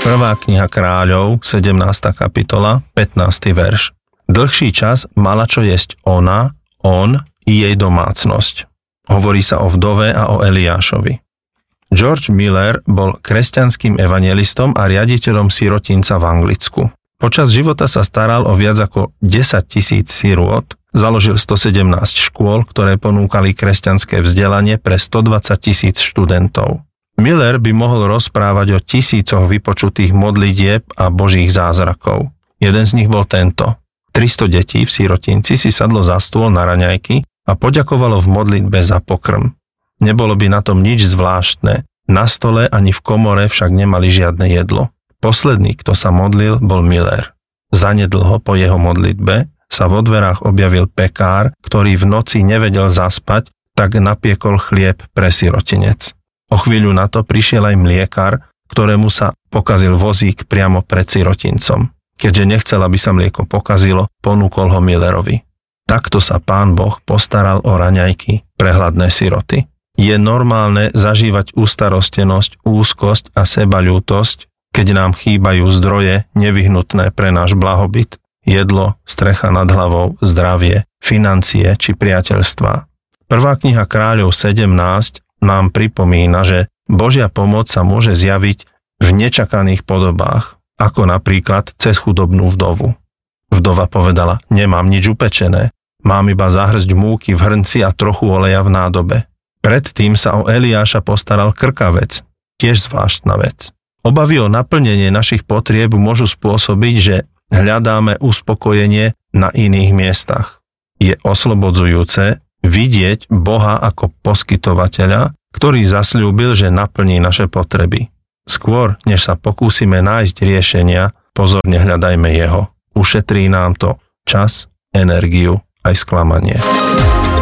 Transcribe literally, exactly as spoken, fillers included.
Prvá kniha Kráľov, sedemnásta kapitola, pätnásty verš. Dlhší čas mala čo jesť ona, on i jej domácnosť. Hovorí sa o vdove a o Eliášovi. George Miller bol kresťanským evanjelistom a riaditeľom sirotinca v Anglicku. Počas života sa staral o viac ako desaťtisíc sirôt, založil stosedemnásť škôl, ktoré ponúkali kresťanské vzdelanie pre stodvadsaťtisíc študentov. Miller by mohol rozprávať o tisícoch vypočutých modlitieb a božích zázrakov. Jeden z nich bol tento. tristo detí v sirotinci si sadlo za stôl na raňajky a poďakovalo v modlitbe za pokrm. Nebolo by na tom nič zvláštne. Na stole ani v komore však nemali žiadne jedlo. Posledný, kto sa modlil, bol Miller. Zanedlho po jeho modlitbe sa vo dverách objavil pekár, ktorý v noci nevedel zaspať, tak napiekol chlieb pre sirotinec. O chvíľu na to prišiel aj mliekar, ktorému sa pokazil vozík priamo pred sirotincom. Keďže nechcel, aby sa mlieko pokazilo, ponúkol ho Millerovi. Takto sa Pán Boh postaral o raňajky pre hladné siroty. Je normálne zažívať ústarostenosť, úzkosť a sebaľútosť, keď nám chýbajú zdroje nevyhnutné pre náš blahobyt, jedlo, strecha nad hlavou, zdravie, financie či priateľstvá. Prvá kniha Kráľov sedemnásť nám pripomína, že Božia pomoc sa môže zjaviť v nečakaných podobách, ako napríklad cez chudobnú vdovu. Vdova povedala, nemám nič upečené, mám iba zahŕsť múky v hrnci a trochu oleja v nádobe. Predtým sa o Eliáša postaral krkavec, tiež zvláštna vec. Obavy o naplnenie našich potrieb môžu spôsobiť, že hľadáme uspokojenie na iných miestach. Je oslobodzujúce vidieť Boha ako poskytovateľa, ktorý zasľúbil, že naplní naše potreby. Skôr, než sa pokúsime nájsť riešenia, pozorne hľadajme jeho. Ušetrí nám to čas, energiu aj sklamanie.